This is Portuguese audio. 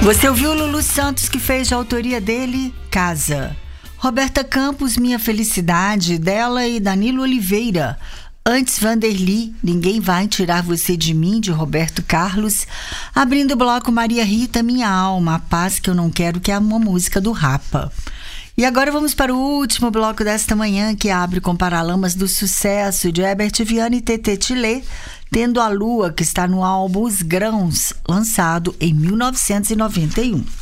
Você ouviu Lulu Santos, que fez a autoria dele, Casa. Roberta Campos, Minha Felicidade, dela e Danilo Oliveira. Antes, Vanderly, Ninguém Vai Tirar Você de Mim, de Roberto Carlos. Abrindo o bloco, Maria Rita, Minha Alma, A Paz Que Eu Não Quero, que é uma música do Rapa. E agora vamos para o último bloco desta manhã, que abre com Paralamas do Sucesso, de Herbert Viana e Tetê Tillet, Tendo a Lua, que está no álbum Os Grãos, lançado em 1991.